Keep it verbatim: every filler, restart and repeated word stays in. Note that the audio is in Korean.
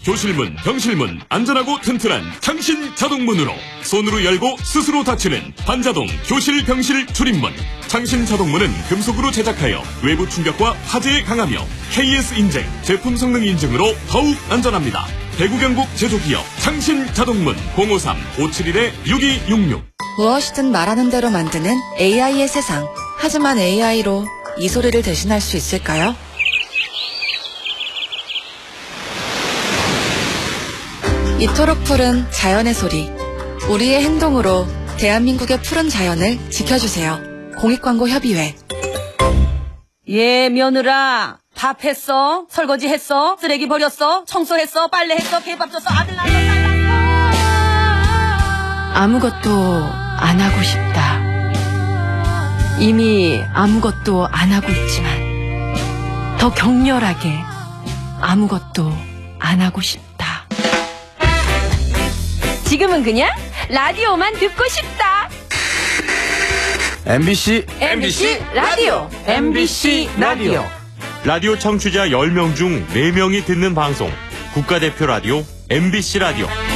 교실문, 병실문 안전하고 튼튼한 창신 자동문으로 손으로 열고 스스로 닫히는 반자동 교실 병실 출입문. 창신 자동문은 금속으로 제작하여 외부 충격과 화재에 강하며 케이에스 인증, 제품 성능 인증으로 더욱 안전합니다. 대구 경북 제조기업 창신 자동문 공오삼 오칠일 육이육육. 무엇이든 말하는 대로 만드는 에이아이의 세상. 하지만 에이아이로 이 소리를 대신할 수 있을까요? 이토록 푸른 자연의 소리. 우리의 행동으로 대한민국의 푸른 자연을 지켜주세요. 공익광고협의회. 예, 며느라. 밥 했어? 설거지 했어? 쓰레기 버렸어? 청소했어? 빨래했어? 개밥 줬어? 아들 낳았어? 딸 낳았어? 아무것도 안 하고 싶다. 이미 아무것도 안 하고 있지만 더 격렬하게 아무것도 안 하고 싶다. 지금은 그냥 라디오만 듣고 싶다. 엠비씨 엠비씨 라디오. 엠비씨 라디오. 라디오 청취자 열 명 중 네 명이 듣는 방송. 국가대표 라디오 엠비씨 라디오.